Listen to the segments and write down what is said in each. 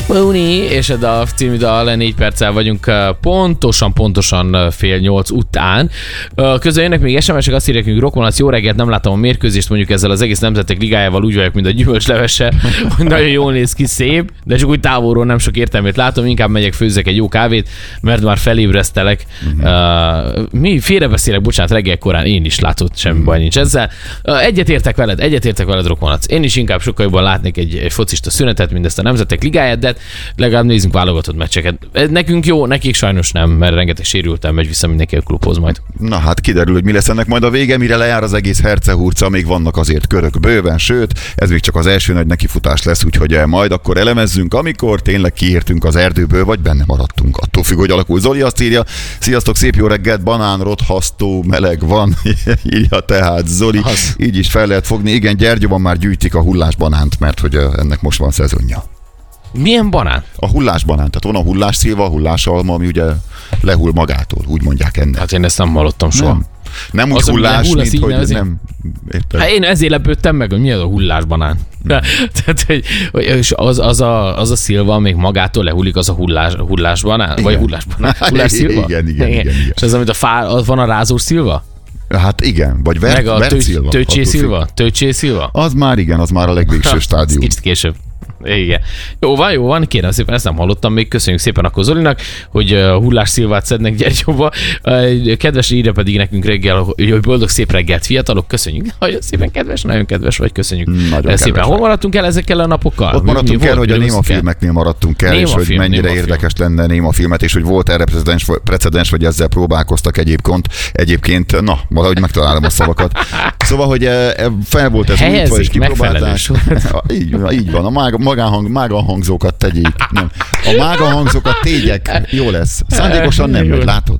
Mooney és a DAF című dal, 4 perccel vagyunk pontosan 7:30 után. Közben jönnek még SMS-ek, azt írják, hogy Rockvonac, jó reggelt, nem láttam a mérkőzést, mondjuk ezzel az egész nemzetek ligájával úgy vagyok, mint a gyümölcslevesse, hogy nagyon jól néz ki, szép, de csak úgy távolról nem sok értelmét látom, inkább megyek, főzzek egy jó kávét, mert már felébresztelek. Mi félrebeszélek, bocsánat, reggel korán, én is látod, semmi baj nincs ezzel. Egyetértek veled, Rockvonac. Én is inkább sokkal jobban látnék egy focista szünetet, mint ezt a nemzetek ligáját, de legalább nézzünk válogatott meccseket. Nekünk jó, nekik sajnos nem, mert rengeteg sérülten megy vissza mindenki a klubhoz majd. Na hát kiderül, hogy mi lesz ennek majd a vége, mire lejár az egész hercehurca, még vannak azért körök bőven, sőt, ez még csak az első nagy nekifutás lesz, úgyhogy majd akkor elemezzünk, amikor tényleg kiértünk az erdőből, vagy benne maradtunk. Attól függ, hogy alakul. Zoli azt írja, sziasztok, szép jó reggelt, banán, rothasztó, meleg van, írja tehát Zoli. Így is fel lehet fogni. Igen, Gyergyóban már gyűjtik a hullásbanánt, mert hogy ennek most van szezonja. Milyen banán? A hullásbanán, tehát van a hullásszilva, a hullásalma, ami ugye lehull magától, úgy mondják ennek. Hát én ezt nem hallottam soha. Nem úgy az, hullás, mint hogy nevezi? Nem. Érted? Hát én ezért lepődtem meg, hogy mi az a hullásbanán. Tehát, hogy az a szilva még magától lehullik, az a hullásbanán? Igen. Vagy hullásbanán? Hullásszilva? Igen. És az, amit van a rázós szilva? Hát igen, vagy vercilva. Tőcsészilva? Az már igen, az már a legvégső stádium. Kicsit később. Igen. Jó van, kérem szépen, ezt nem hallottam még, köszönjük szépen akkor Zolinak, hogy hullás szilvát szednek Gyergyóba. Kedves írja pedig nekünk reggel, hogy boldog szép reggelt fiatalok, köszönjük. Nagyon szépen kedves, nagyon kedves vagy, köszönjük. Nagyon szépen. Hol maradtunk el ezekkel a napokkal? Ott maradtunk el, hogy a Néma filmeknél maradtunk el, és hogy mennyire érdekes lenne Néma filmet, és hogy volt erre precedens, vagy ezzel próbálkoztak egyébként, na, valahogy megtalálom a szavakat. Szóval, hogy fel volt ez újítva, és kipróbálták. Így van, a mágahangzókat tegyék. Nem. A mágahangzókat tégyek. Jó lesz. Szándékosan nem megy, látod?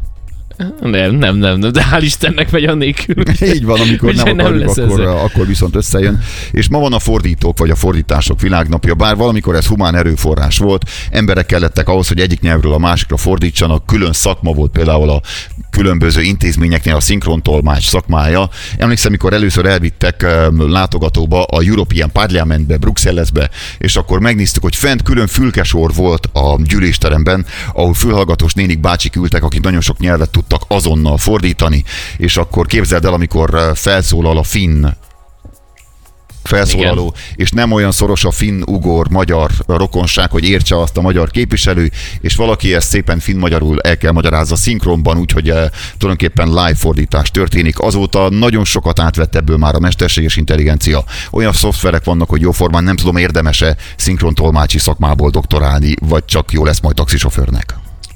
Nem, de hál' Istennek megy annélkül. Így van, amikor nem akarjuk, akkor viszont összejön. És ma van a fordítók, vagy a fordítások világnapja, bár valamikor ez humán erőforrás volt, emberek kellettek ahhoz, hogy egyik nyelvről a másikra fordítsanak, külön szakma volt például a különböző intézményeknél a szinkrontolmács szakmája. Emlékszem, mikor először elvittek látogatóba a European Parliamentbe, Brüsszelbe, és akkor megnéztük, hogy fent külön fülkesor volt a gyűlésteremben, ahol fülhallgatós nénik bácsik ültek, akik nagyon sok nyelvet tudtak azonnal fordítani, és akkor képzeld el, amikor felszólal a finn felszólaló, igen, és nem olyan szoros a finn-ugor-magyar rokonság, hogy értse azt a magyar képviselő, és valaki ezt szépen finn-magyarul el kell magyarázza szinkronban, úgyhogy tulajdonképpen live fordítás történik. Azóta nagyon sokat átvett ebből már a mesterséges intelligencia. Olyan szoftverek vannak, hogy jóformán nem tudom, érdemes-e szinkrontolmácsi szakmából doktorálni, vagy csak jó lesz majd taxisofőrnek.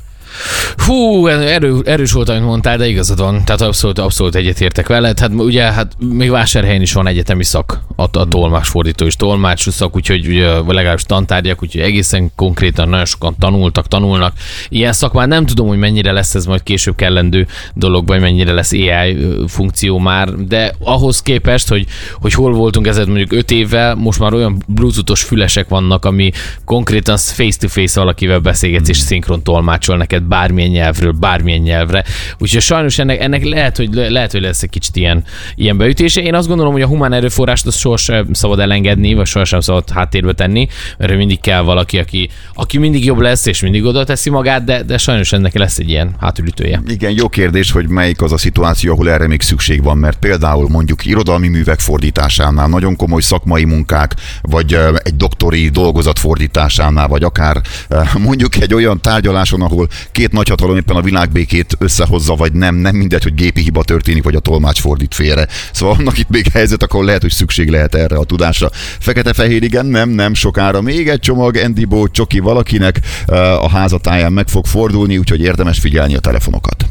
Hú, erős volt, amit mondtál, de igazad van. Tehát abszolút egyetértek veled. Hát ugye még Vásárhelyen is van egyetemi szak, a tolmácsfordító és tolmács szak, úgyhogy legalábbis tantárgyak, úgyhogy egészen konkrétan nagyon sokan tanulnak. Ilyen szakmán nem tudom, hogy mennyire lesz ez majd később kellendő dolog, vagy mennyire lesz AI funkció már, de ahhoz képest, hogy hol voltunk ezen mondjuk 5 évvel, most már olyan bluetoothos fülesek vannak, ami konkrétan face-to-face valakivel beszélgetsz és szinkron tolmácsol neked bármilyen nyelvről, bármilyen nyelvre. Úgyhogy sajnos ennek lehet, hogy lesz egy kicsit ilyen beütése. Én azt gondolom, hogy a humán erőforrást azt sohasem szabad elengedni, vagy sohasem szabad háttérbe tenni, mert mindig kell valaki, aki mindig jobb lesz, és mindig oda teszi magát, de sajnos ennek lesz egy ilyen hátulütője. Igen, jó kérdés, hogy melyik az a szituáció, ahol erre még szükség van, mert például mondjuk irodalmi művek fordításánál, nagyon komoly szakmai munkák, vagy egy doktori dolgozat fordításánál, vagy akár mondjuk egy olyan tárgyaláson, ahol két nagyhatalom éppen a világbékét összehozza, vagy nem mindegy, hogy gépi hiba történik, vagy a tolmács fordít félre. Szóval vannak itt még helyzet, akkor lehet, hogy szükség lehet erre a tudásra. Fekete-fehér, igen, nem sokára. Még egy csomag Endibó csoki valakinek a házatáján meg fog fordulni, úgyhogy érdemes figyelni a telefonokat.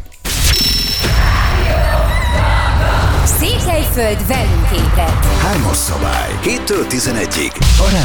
Székelyföld velünk ébredt. 3-as szabály. 7-től 11-ig.